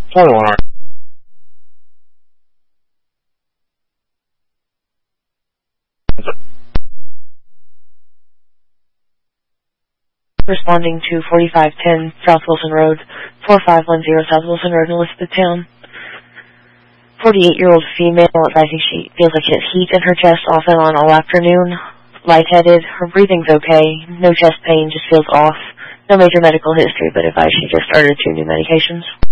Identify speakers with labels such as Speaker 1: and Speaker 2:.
Speaker 1: 21.
Speaker 2: Responding to 4510 South Wilson Road, 4510 South Wilson Road in Elizabethtown. 48-year-old female advising she feels like she has heat in her chest off and on all afternoon. Lightheaded. Her breathing's okay. No chest pain, just feels off. No major medical history, but advice she just started 2 new medications.